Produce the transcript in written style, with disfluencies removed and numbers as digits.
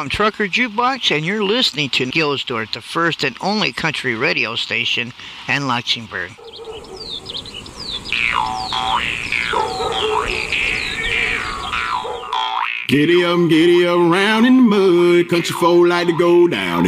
I'm Trucker Jukebox, and you're listening to Gilsdorf, the first and only country radio station in Luxembourg. Giddy up round in the mud, country folk like to go down.